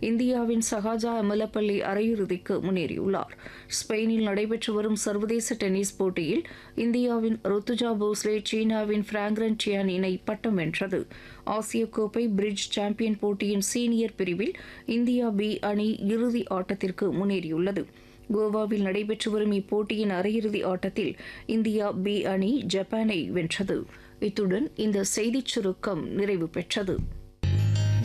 இந்தியாவின் சஹாஜா அமலப்பள்ளி அரையிறுதிக்கு முன்னேறியுள்ளார். ஸ்பெயினில் நடைபெற்று வரும் சர்வதேச டென்னிஸ் போட்டியில் இந்தியாவின் ருத்துஜா போஸ்லே சீனாவின் பிராங்ரன் டியான் இணை பட்டம் வென்றது. ஆசிய கோப்பை பிரிட்ஜ் சாம்பியன் போட்டியின் சீனியர் பிரிவில் இந்தியா பி அணி இறுதி ஆட்டத்திற்கு முன்னேறியுள்ளது. கோவாவில் நடைபெற்று வரும் இப்போட்டியின் அரையிறுதி ஆட்டத்தில் இந்தியா பி அணி ஜப்பானை வென்றது. இத்துடன் இந்த செய்திச் சுருக்கம் நிறைவு பெற்றது.